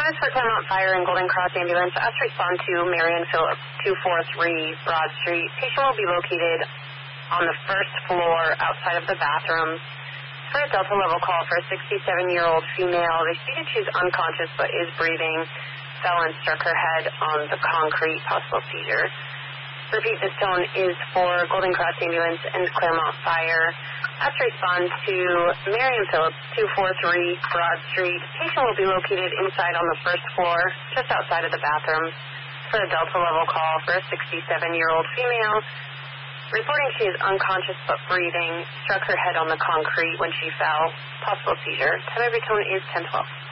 Time is for Claremont Fire and Golden Cross Ambulance. Ask to respond to Marion Phillips, 243 Broad Street. Patient will be located on the first floor outside of the bathroom. For a Delta level call for a 67-year-old female. They stated she's unconscious but is breathing. Fell and struck her head on the concrete, possible seizure. Repeat, this tone is for Golden Cross Ambulance and Claremont Fire. Ask to respond to Marion Phillips, 243 Broad Street. Patient will be located inside on the first floor, just outside of the bathroom. For a Delta level call for a 67-year-old female. Reporting she is unconscious but breathing. Struck her head on the concrete when she fell. Possible seizure. Time of return is 10:12.